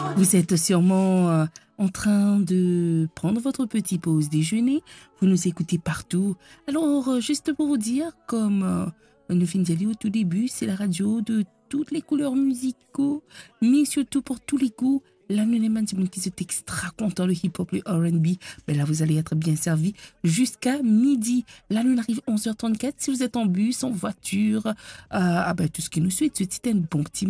Vous êtes sûrement en train de prendre votre petit pause déjeuner. Vous nous écoutez partout. Alors, juste pour vous dire, comme nous finissons dit au tout début, c'est la radio de toutes les couleurs musicaux, mais surtout pour tous les goûts. Là, nous les gens qui sont extra contents, le hip-hop, le R&B. Mais là, vous allez être bien servi jusqu'à midi. Là, nous arrive 11h34. Si vous êtes en bus, en voiture, tout ce qui nous suit, c'est un bon petit